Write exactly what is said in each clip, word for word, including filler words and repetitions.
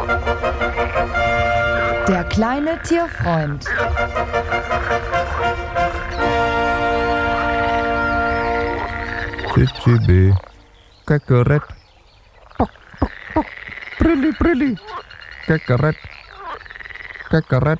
Der kleine Tierfreund. Tschi B. Kakerett. Bock, bock, bock. Brilli, brilli. Kakerett. Kakerett.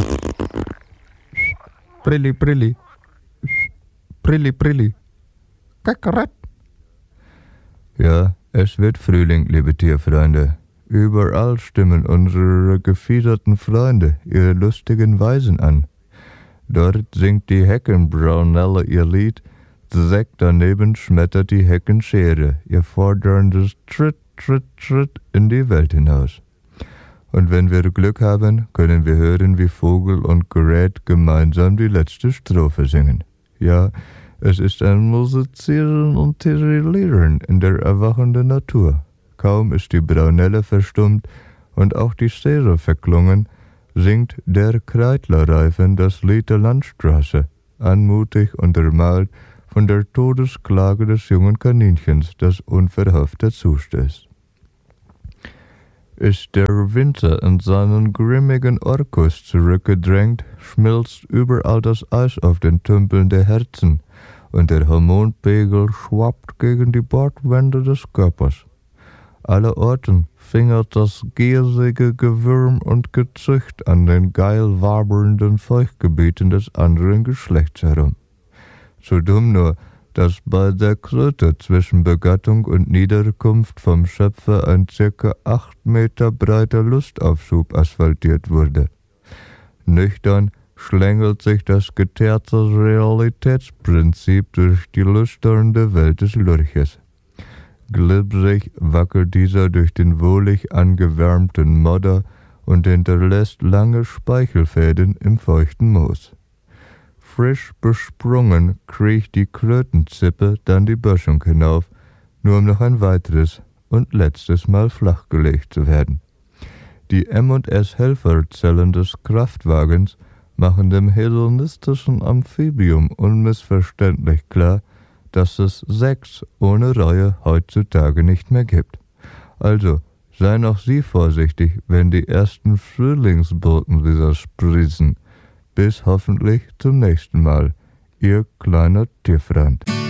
Brilli, brilli. Brilli, brilli. Kakerett. Ja, es wird Frühling, liebe Tierfreunde. Überall stimmen unsere gefiederten Freunde ihre lustigen Weisen an. Dort singt die Heckenbraunelle ihr Lied, Sekt daneben schmettert die Heckenschere ihr forderndes Tritt, Tritt, Tritt in die Welt hinaus. Und wenn wir Glück haben, können wir hören, wie Vogel und Gerät gemeinsam die letzte Strophe singen. Ja, es ist ein Musizieren und Tirillieren in der erwachenden Natur. Kaum ist die Braunelle verstummt und auch die Schere verklungen, singt der Kreidlerreifen das Lied der Landstraße, anmutig untermalt von der Todesklage des jungen Kaninchens, das unverhofft dazustößt. Ist der Winter in seinen grimmigen Orkus zurückgedrängt, schmilzt überall das Eis auf den Tümpeln der Herzen und der Hormonpegel schwappt gegen die Bordwände des Körpers. Allerorten fingert das giersige Gewürm und Gezücht an den geil wabernden Feuchtgebieten des anderen Geschlechts herum. So dumm nur, dass bei der Kröte zwischen Begattung und Niederkunft vom Schöpfer ein circa acht Meter breiter Lustaufschub asphaltiert wurde. Nüchtern schlängelt sich das geteerte Realitätsprinzip durch die lüsternde Welt des Lurches. Glibberig wackelt dieser durch den wohlig angewärmten Modder und hinterlässt lange Speichelfäden im feuchten Moos. Frisch besprungen kriecht die Krötenzippe dann die Böschung hinauf, nur um noch ein weiteres und letztes Mal flachgelegt zu werden. Die M und S-Helferzellen des Kraftwagens machen dem hedonistischen Amphibium unmissverständlich klar, dass es Sex ohne Reue heutzutage nicht mehr gibt. Also seien auch Sie vorsichtig, wenn die ersten Frühlingsboten wieder sprießen. Bis hoffentlich zum nächsten Mal. Ihr kleiner Tierfreund.